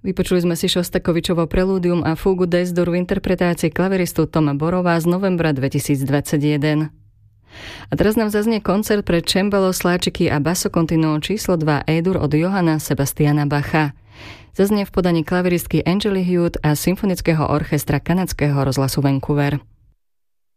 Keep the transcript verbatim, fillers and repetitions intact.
Vypočuli sme si Šostakovičovo prelúdium a fúgu Des-Dur v interpretácii klaviristu Toma Borova z novembra dvetisícdvadsaťjeden. A teraz nám zaznie koncert pre cembalo, sláčiky a basso continuo číslo dva E-dur od Johanna Sebastiana Bacha. Zaznie v podaní klaviristky Angely Hewitt a symfonického orchestra kanadského rozhlasu Vancouver.